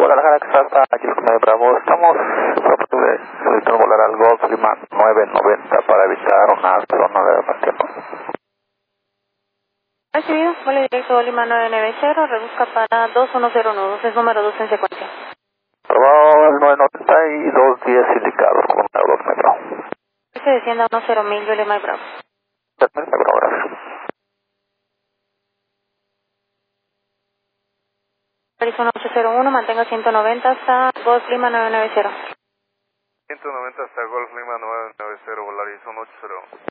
Guadalajara, que está hasta aquí de Bravo. Estamos solicitando volar al Golf Lima 990 para evitar una zona de tiempo. Recibido, vuelo directo Lima 990, rebusca para 2109 nudos, es número 2 en secuencia. Probado el 990 y 210 indicados con 2 metros. Se descienda a 10.000, yo Lima y Bravo. Gracias. Arizona 801, mantenga 190 hasta Golf Lima 990. 190 hasta Golf Lima 990, volar Arizona 801.